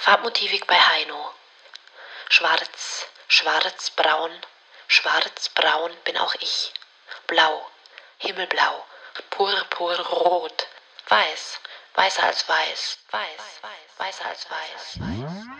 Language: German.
Farbmotivik bei Heino. Schwarz, schwarzbraun, schwarzbraun bin auch ich. Blau, himmelblau, purpurrot, weiß, weißer als weiß, weiß, weißer als weiß.